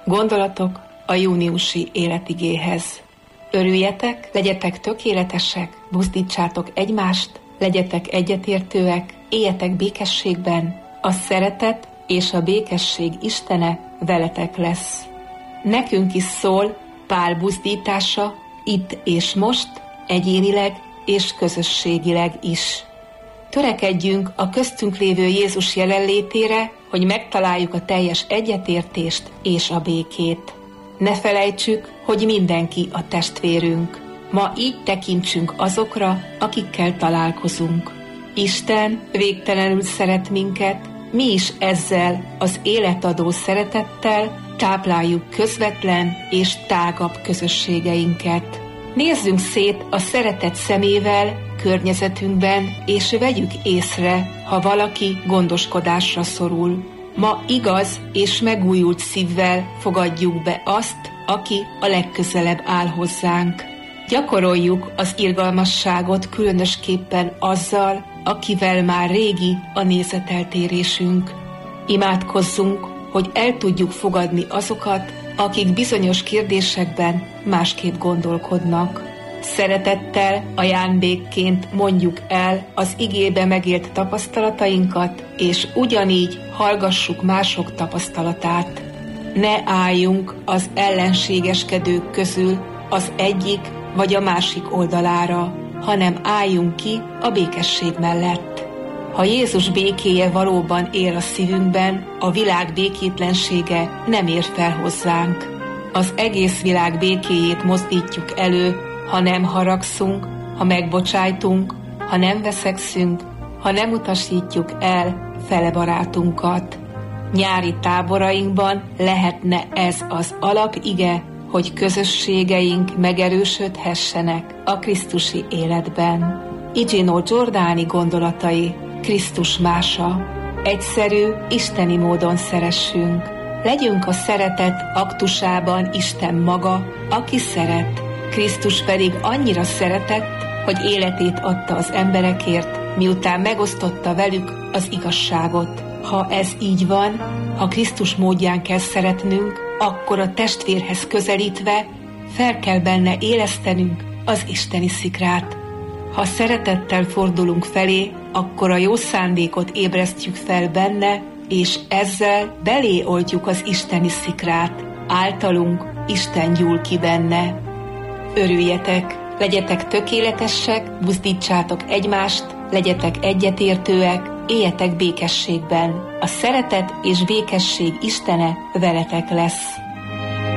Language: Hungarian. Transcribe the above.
Gondolatok a júniusi életigéhez. Örüljetek, legyetek tökéletesek, buzdítsátok egymást, legyetek egyetértőek, éljetek békességben, a szeretet és a békesség Istene veletek lesz. Nekünk is szól Pál buzdítása itt és most, egyénileg és közösségileg is. Törekedjünk a köztünk lévő Jézus jelenlétére, hogy megtaláljuk a teljes egyetértést és a békét. Ne felejtsük, hogy mindenki a testvérünk. Ma így tekintsünk azokra, akikkel találkozunk. Isten végtelenül szeret minket, mi is ezzel az életadó szeretettel tápláljuk közvetlen és tágabb közösségeinket. Nézzünk szét a szeretet szemével környezetünkben, és vegyük észre, ha valaki gondoskodásra szorul. Ma igaz és megújult szívvel fogadjuk be azt, aki a legközelebb áll hozzánk. Gyakoroljuk az irgalmasságot különösképpen azzal, akivel már régi a nézeteltérésünk. Imádkozzunk, hogy el tudjuk fogadni azokat, akik bizonyos kérdésekben másképp gondolkodnak. Szeretettel, ajándékként mondjuk el az igébe megélt tapasztalatainkat, és ugyanígy hallgassuk mások tapasztalatát. Ne álljunk az ellenségeskedők közül az egyik vagy a másik oldalára, hanem álljunk ki a békesség mellett. Ha Jézus békéje valóban él a szívünkben, a világ békétlensége nem ér fel hozzánk. Az egész világ békéjét mozdítjuk elő, ha nem haragszunk, ha megbocsájtunk, ha nem veszekszünk, ha nem utasítjuk el fele barátunkat. Nyári táborainkban lehetne ez az alapige, hogy közösségeink megerősödhessenek a krisztusi életben. Igino Giordani gondolatai, Krisztus mása. Egyszerű, isteni módon szeressünk. Legyünk a szeretet aktusában Isten maga, aki szeret. Krisztus pedig annyira szeretett, hogy életét adta az emberekért, miután megosztotta velük az igazságot. Ha ez így van, ha Krisztus módján kell szeretnünk, akkor a testvérhez közelítve fel kell benne élesztenünk az isteni szikrát. Ha szeretettel fordulunk felé, akkor a jó szándékot ébresztjük fel benne, és ezzel belé oltjuk az isteni szikrát. Általunk Isten gyúl ki benne. Örüljetek, legyetek tökéletesek, buzdítsátok egymást, legyetek egyetértőek, éljetek békességben. A szeretet és békesség Istene veletek lesz.